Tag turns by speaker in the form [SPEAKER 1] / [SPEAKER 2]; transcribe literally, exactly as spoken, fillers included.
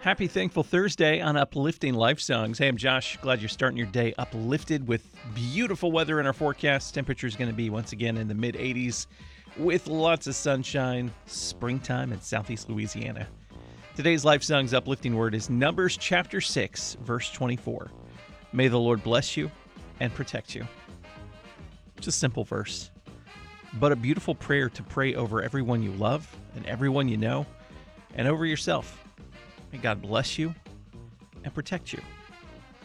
[SPEAKER 1] Happy Thankful Thursday on Uplifting Life Songs. Hey, I'm Josh. Glad you're starting your day uplifted with beautiful weather in our forecast. Temperature is going to be once again in the mid eighties with lots of sunshine, springtime in southeast Louisiana. Today's Life Songs uplifting word is Numbers chapter six, verse twenty-four. May the Lord bless you and protect you. It's a simple verse, but a beautiful prayer to pray over everyone you love and everyone you know and over yourself. May God bless you and protect you.